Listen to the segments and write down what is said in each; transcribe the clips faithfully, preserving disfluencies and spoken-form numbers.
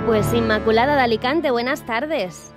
Pues Inmaculada de Alicante, buenas tardes.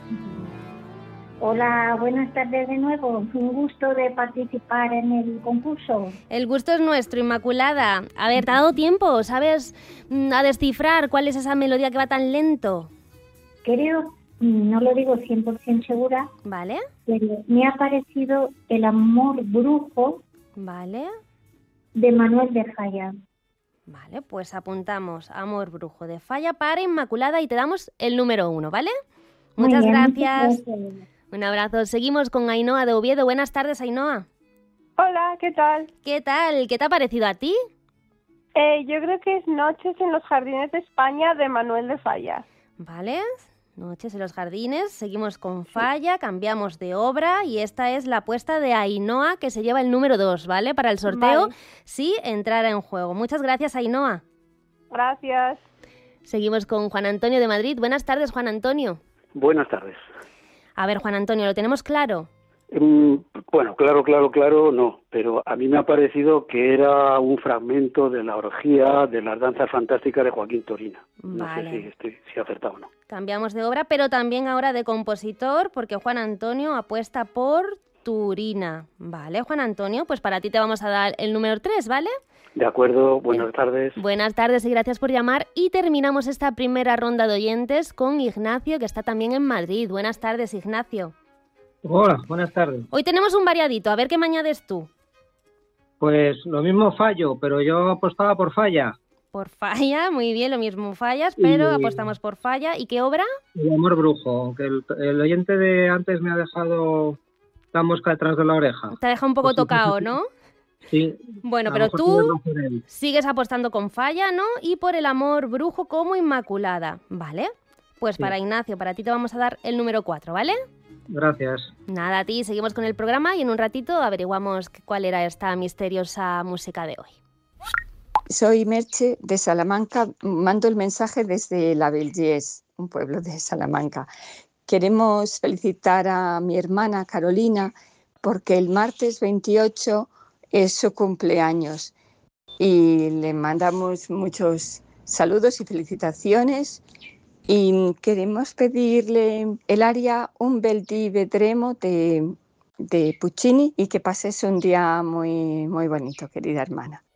Hola, buenas tardes de nuevo. Un gusto de participar en el concurso. El gusto es nuestro, Inmaculada. A ver, ¿te ha dado tiempo? ¿Sabes mm, a descifrar cuál es esa melodía que va tan lento? Creo, no lo digo cien por ciento segura, ¿Vale? pero me ha parecido El amor brujo ¿Vale? de Manuel de Falla. Vale, pues apuntamos Amor Brujo de Falla para Inmaculada y te damos el número uno, ¿vale? Muy Muchas bien, gracias. muchas gracias. Un abrazo. Seguimos con Ainhoa de Oviedo. Buenas tardes, Ainhoa. Hola, ¿qué tal? ¿Qué tal? ¿Qué te ha parecido a ti? Eh, yo creo que es Noches en los Jardines de España de Manuel de Falla. Vale, Noches en los Jardines. Seguimos con Falla, cambiamos de obra y esta es la apuesta de Ainhoa que se lleva el número dos, ¿vale? Para el sorteo, Vale. sí, entrará en juego. Muchas gracias, Ainhoa. Gracias. Seguimos con Juan Antonio de Madrid. Buenas tardes, Juan Antonio. Buenas tardes. A ver, Juan Antonio, ¿lo tenemos claro? Mm, bueno, claro, claro, claro, no, pero a mí me ha parecido que era un fragmento de la orgía de las danzas fantásticas de Joaquín Turina. No Vale. sé si estoy si he acertado o no. Cambiamos de obra, pero también ahora de compositor, porque Juan Antonio apuesta por Turina. Vale, Juan Antonio, pues para ti te vamos a dar el número tres, ¿vale? De acuerdo, buenas tardes. Buenas tardes y gracias por llamar. Y terminamos esta primera ronda de oyentes con Ignacio, que está también en Madrid. Buenas tardes, Ignacio. Hola, buenas tardes. Hoy tenemos un variadito, a ver qué me añades tú. Pues lo mismo Fallo, pero yo apostaba por Falla. Por Falla, muy bien, lo mismo Fallas, pero Y- apostamos por Falla. ¿Y qué obra? El amor brujo, aunque el, el oyente de antes me ha dejado la mosca detrás de la oreja. Te ha dejado un poco Pues sí, tocado, sí, sí. ¿no? Sí. Bueno, a lo pero mejor tú tienes razón él. sigues apostando con Falla, ¿no? Y por el amor brujo como Inmaculada, ¿vale? Pues Sí. para Ignacio, para ti te vamos a dar el número cuatro, ¿vale? Gracias. Nada, a ti, seguimos con el programa y en un ratito averiguamos cuál era esta misteriosa música de hoy. Soy Merche de Salamanca, mando el mensaje desde La Bellés, un pueblo de Salamanca. Queremos felicitar a mi hermana Carolina porque el martes veintiocho es su cumpleaños y le mandamos muchos saludos y felicitaciones y queremos pedirle el aria Un bel dì vedremo de, de Puccini y que pases un día muy, muy bonito, querida hermana.